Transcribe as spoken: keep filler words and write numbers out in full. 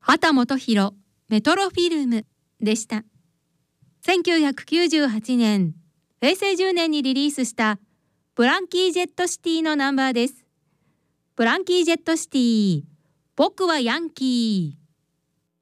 畑基博メトロフィルムでした。せんきゅうひゃくきゅうじゅうはちねん、平成じゅうねんにリリースしたブランキー・ジェット・シティのナンバーです。ブランキー・ジェット・シティ、僕はヤンキー。